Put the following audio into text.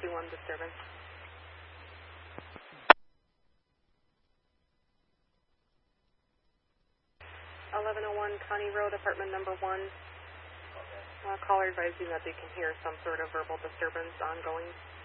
1121 disturbance. 1101 Connie Road, apartment number 1. Caller advising that they can hear some sort of verbal disturbance ongoing.